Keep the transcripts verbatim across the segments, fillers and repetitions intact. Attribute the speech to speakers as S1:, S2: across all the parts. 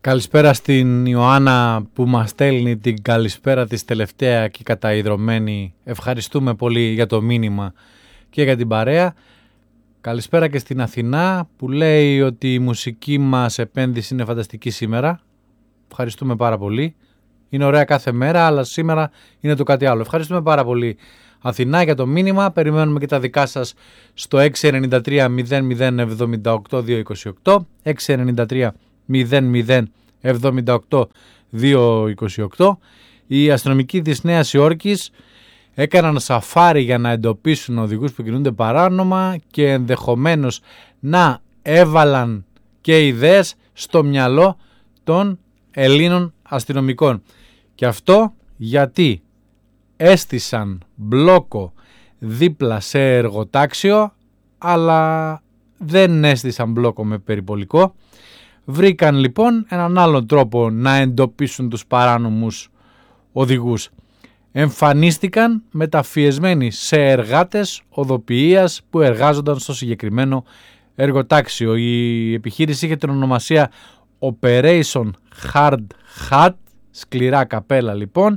S1: Καλησπέρα στην Ιωάννα που μας στέλνει την καλησπέρα της τελευταία και καταϊδρωμένη. Ευχαριστούμε πολύ για το μήνυμα και για την παρέα. Καλησπέρα και στην Αθηνά που λέει ότι η μουσική μας επένδυση είναι φανταστική σήμερα. Ευχαριστούμε πάρα πολύ. Είναι ωραία κάθε μέρα, αλλά σήμερα είναι το κάτι άλλο. Ευχαριστούμε πάρα πολύ Αθηνά για το μήνυμα. Περιμένουμε και τα δικά σας στο έξι εννιά τρία μηδέν μηδέν εβδομήντα οκτώ διακόσια είκοσι οκτώ, έξι εννιά τρία μηδέν μηδέν εβδομήντα οκτώ διακόσια είκοσι οκτώ. Οι αστυνομικοί της Νέας Υόρκης έκαναν σαφάρι για να εντοπίσουν οδηγούς που κινούνται παράνομα και ενδεχομένως να έβαλαν και ιδέες στο μυαλό των Ελλήνων αστυνομικών. Και αυτό γιατί έστησαν μπλόκο δίπλα σε εργοτάξιο, αλλά δεν έστησαν μπλόκο με περιπολικό. Βρήκαν λοιπόν έναν άλλον τρόπο να εντοπίσουν τους παράνομους οδηγούς. Εμφανίστηκαν μεταφιεσμένοι σε εργάτες οδοποιίας που εργάζονταν στο συγκεκριμένο εργοτάξιο. Η επιχείρηση είχε την ονομασία Operation Hard Hat, σκληρά καπέλα λοιπόν,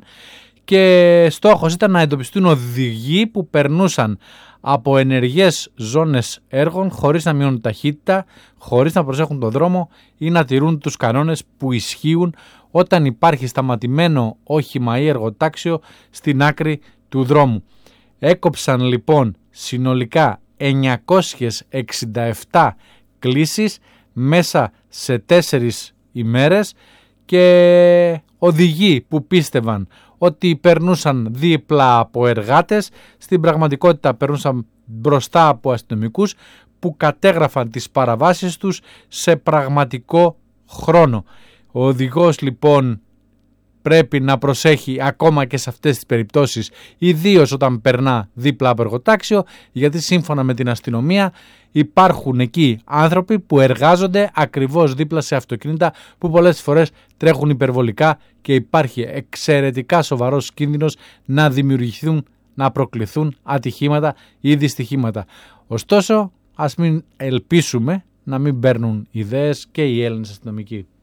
S1: και στόχος ήταν να εντοπιστούν οδηγοί που περνούσαν από ενεργές ζώνες έργων χωρίς να μειώνουν ταχύτητα, χωρίς να προσέχουν τον δρόμο ή να τηρούν τους κανόνες που ισχύουν όταν υπάρχει σταματημένο όχημα ή εργοτάξιο στην άκρη του δρόμου. Έκοψαν λοιπόν συνολικά εννιακόσιες εξήντα επτά κλήσεις μέσα σε τέσσερις ημέρες και οδηγοί που πίστευαν ότι περνούσαν δίπλα από εργάτες, στην πραγματικότητα περνούσαν μπροστά από αστυνομικούς που κατέγραφαν τις παραβάσεις τους σε πραγματικό χρόνο. Ο οδηγός λοιπόν πρέπει να προσέχει ακόμα και σε αυτές τις περιπτώσεις, ιδίως όταν περνά δίπλα από εργοτάξιο, γιατί σύμφωνα με την αστυνομία υπάρχουν εκεί άνθρωποι που εργάζονται ακριβώς δίπλα σε αυτοκίνητα που πολλές φορές τρέχουν υπερβολικά και υπάρχει εξαιρετικά σοβαρός κίνδυνος να δημιουργηθούν, να προκληθούν ατυχήματα ή δυστυχήματα. Ωστόσο, ας μην ελπίσουμε να μην παίρνουν ιδέες και οι Έλληνες αστυνομικοί.